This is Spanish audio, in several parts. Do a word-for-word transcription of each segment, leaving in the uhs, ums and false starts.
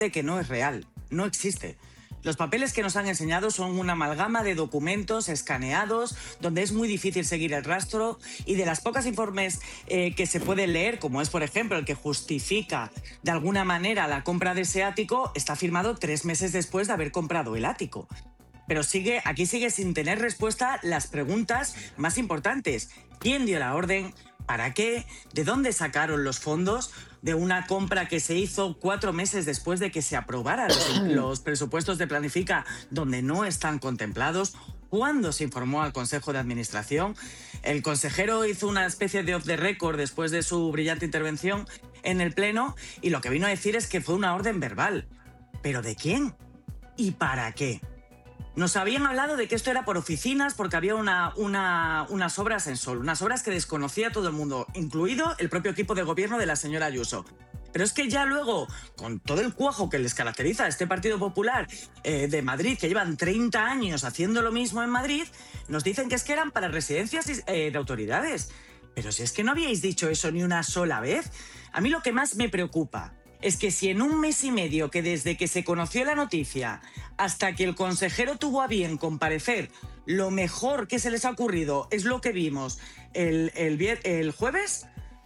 que no es real, no existe. Los papeles que nos han enseñado son una amalgama de documentos escaneados, donde es muy difícil seguir el rastro, y de las pocas informes eh, que se pueden leer, como es por ejemplo el que justifica de alguna manera la compra de ese ático, está firmado tres meses después de haber comprado el ático. Pero sigue, aquí sigue sin tener respuesta las preguntas más importantes. ¿Quién dio la orden? ¿Para qué? ¿De dónde sacaron los fondos de una compra que se hizo cuatro meses después de que se aprobaran los, los presupuestos de Planifica, donde no están contemplados? ¿Cuándo se informó al Consejo de Administración? El consejero hizo una especie de off the record después de su brillante intervención en el Pleno, y lo que vino a decir es que fue una orden verbal. ¿Pero de quién? ¿Y para qué? Nos habían hablado de que esto era por oficinas porque había una, una, unas obras en Sol, unas obras que desconocía todo el mundo, incluido el propio equipo de gobierno de la señora Ayuso. Pero es que ya luego, con todo el cuajo que les caracteriza a este Partido Popular eh, de Madrid, que llevan treinta años haciendo lo mismo en Madrid, nos dicen que es que eran para residencias eh, de autoridades. Pero si es que no habíais dicho eso ni una sola vez. A mí lo que más me preocupa es que si en un mes y medio que desde que se conoció la noticia hasta que el consejero tuvo a bien comparecer, lo mejor que se les ha ocurrido es lo que vimos el, el, el jueves,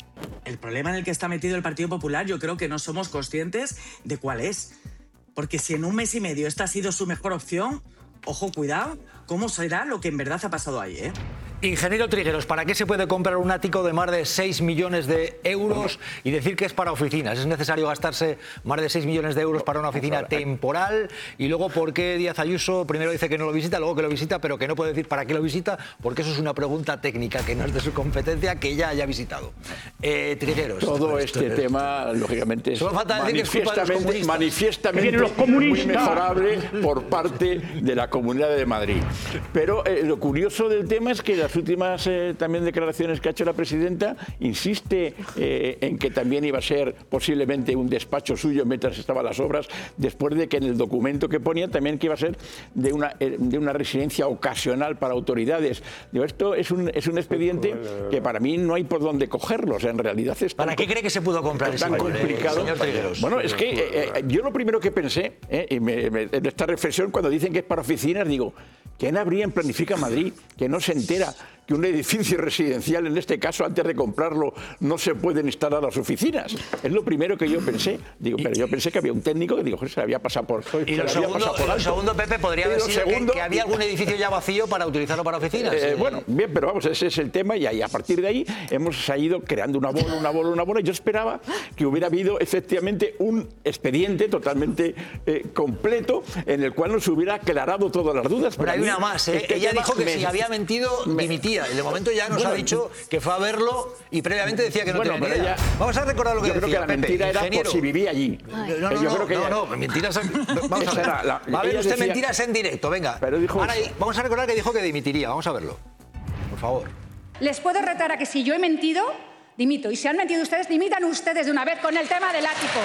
el problema en el que está metido el Partido Popular yo creo que no somos conscientes de cuál es. Porque si en un mes y medio esta ha sido su mejor opción, ojo, cuidado, cómo será lo que en verdad ha pasado ahí, ¿eh? Ingeniero Trigueros, ¿para qué se puede comprar un ático de más de seis millones de euros y decir que es para oficinas? ¿Es necesario gastarse más de seis millones de euros para una oficina temporal? Y luego, ¿por qué Díaz Ayuso primero dice que no lo visita, luego que lo visita, pero que no puede decir para qué lo visita? Porque eso es una pregunta técnica que no es de su competencia, que ya haya visitado. Eh, Trigueros. Todo este tema, lógicamente, es manifiestamente, es manifiestamente muy mejorable por parte de la Comunidad de Madrid. Pero eh, lo curioso del tema es que las últimas eh, también declaraciones que ha hecho la presidenta insiste eh, en que también iba a ser posiblemente un despacho suyo mientras estaban las obras, después de que en el documento que ponía también que iba a ser de una, eh, de una residencia ocasional para autoridades. Digo, esto es un, es un expediente que para mí no hay por dónde cogerlo. O sea, en realidad es ¿Para qué cree que se pudo comprar ese tan complicado? Señor Trigueros. Bueno, es que eh, eh, yo lo primero que pensé, eh, y me, me, en esta reflexión, cuando dicen que es para oficinas, digo, ¿quién habría en Planifica Madrid que no se entera que un edificio residencial, en este caso, antes de comprarlo, no se pueden instalar las oficinas? Es lo primero que yo pensé. Digo, pero yo pensé que había un técnico que dijo que se había pasado por... Y lo segundo, por lo segundo, Pepe, podría haber sido segundo, que, que había algún edificio ya vacío para utilizarlo para oficinas. Eh, eh. Bueno, bien, pero vamos, ese es el tema, y, y a partir de ahí hemos ido creando una bola, una bola, una bola. Yo esperaba que hubiera habido efectivamente un expediente totalmente eh, completo en el cual nos hubiera aclarado todas las dudas. Pero hay una más, ¿eh? Este Ella dijo que me, si había mentido, me, dimitía. Y de momento ya nos bueno, ha dicho que fue a verlo y previamente decía que no bueno, tenía ni idea. Ella, vamos a recordar lo que yo decía. Yo creo que la Pepe, mentira era ingeniero. por si vivía allí. No, no, no, yo creo no, que no, ella... no, mentiras en... Vamos a ver. La, la, Va a ver usted decía... mentiras en directo, venga. Pero dijo Ahora, vamos a recordar que dijo que dimitiría. Vamos a verlo. Por favor. Les puedo retar a que si yo he mentido, dimito. Y si han mentido ustedes, dimitan ustedes de una vez con el tema del ático.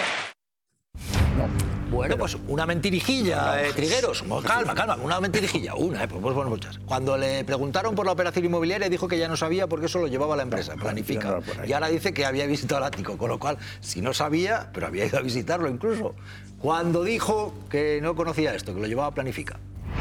Bueno, pues una mentirijilla, eh, Trigueros. Calma, calma, una mentirijilla, una, eh, pues bueno, muchas. Cuando le preguntaron por la operación inmobiliaria, dijo que ya no sabía porque eso lo llevaba la empresa, Planifica. Y ahora dice que había visitado el ático, con lo cual, si no sabía, pero había ido a visitarlo incluso. Cuando dijo que no conocía esto, que lo llevaba Planifica.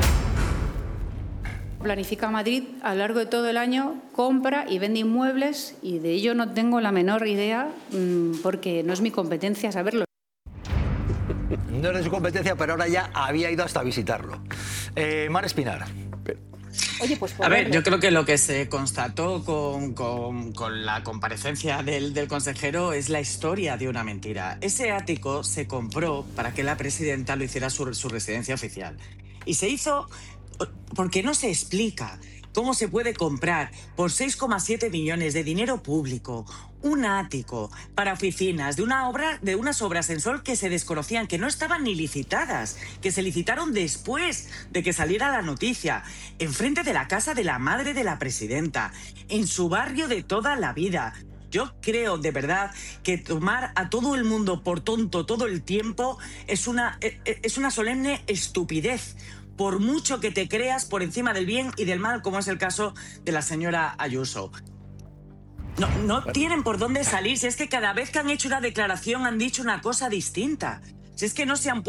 Planifica Madrid, a lo largo de todo el año, compra y vende inmuebles, y de ello no tengo la menor idea, porque no es mi competencia saberlo. No es de su competencia, pero ahora ya había ido hasta visitarlo. Eh, Mar Espinar. Oye, pues a ver, yo creo que lo que se constató con, con, con la comparecencia del, del consejero es la historia de una mentira. Ese ático se compró para que la presidenta lo hiciera su, su residencia oficial. Y se hizo porque no se explica cómo se puede comprar por seis coma siete millones de dinero público un ático para oficinas de una obra, de unas obras en Sol que se desconocían, que no estaban ni licitadas, que se licitaron después de que saliera la noticia, enfrente de la casa de la madre de la presidenta, en su barrio de toda la vida. Yo creo de verdad que tomar a todo el mundo por tonto todo el tiempo es una, es una solemne estupidez, por mucho que te creas por encima del bien y del mal, como es el caso de la señora Ayuso. No, no tienen por dónde salir, si es que cada vez que han hecho una declaración han dicho una cosa distinta. Si es que no se han